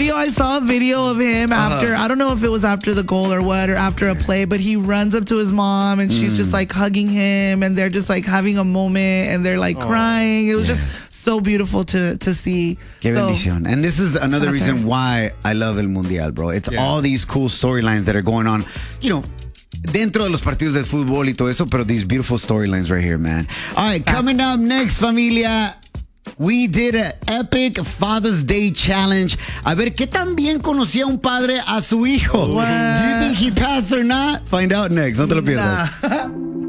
I saw a video of him after, I don't know if it was after the goal or what, or after a play, but he runs up to his mom and she's just like hugging him and they're just like having a moment and they're like crying. It was just so beautiful to see. Qué bendición. And this is another reason why I love El Mundial, bro. It's all these cool storylines that are going on, you know, dentro de los partidos de fútbol y todo eso, pero these beautiful storylines right here, man. All right, coming up next, familia. We did an epic Father's Day challenge. A ver, ¿qué tan bien conocía un padre a su hijo? What? Do you think he passed or not? Find out next. No te lo pierdas.